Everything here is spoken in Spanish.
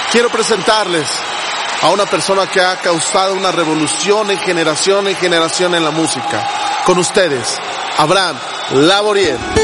quiero presentarles a una persona que ha causado una revolución en generación en la música. Con ustedes, Abraham Laboriel.